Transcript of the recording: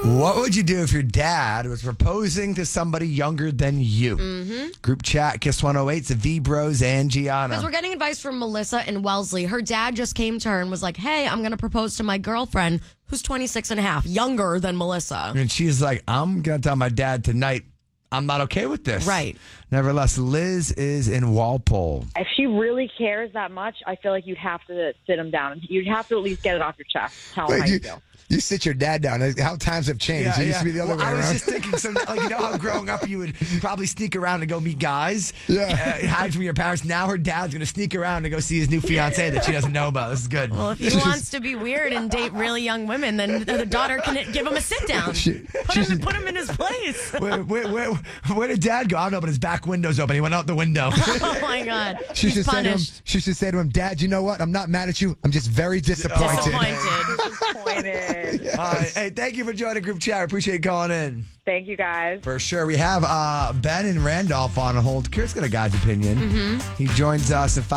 What would you do if your dad was proposing to somebody younger than you? Mm-hmm. Group chat, Kiss 108, it's the V-Bros and Gianna. Because we're getting advice from Melissa in Wellesley. Her dad just came to her and was like, hey, I'm going to propose to my girlfriend who's 26 and a half, younger than Melissa. And she's like, I'm going to tell my dad tonight I'm not okay with this. Right. Nevertheless, Liz is in Walpole. If she really cares that much, I feel like you'd have to sit him down. You'd have to at least get it off your chest. Tell him how you feel. You sit your dad down. How times have changed. It used to be the other way I was around. just thinking, you know how growing up you would probably sneak around and go meet guys? Yeah. Hide from your parents. Now her dad's going to sneak around to go see his new fiance that she doesn't know about. This is good. Well, if he wants to be weird and date really young women, then the daughter can give him a sit down. Put him in his place. Where did dad go? I don't know, but his back window's open. He went out the window. Oh, my God. She He's punished. should say to him, Dad, you know what? I'm not mad at you. I'm just very disappointed. Disappointed. All right. Hey, thank you for joining Group Chat. I appreciate you calling in. Thank you, guys. For sure. We have Ben and Randolph on hold. Kurt's got a guy's opinion. Mm-hmm. He joins us at 5.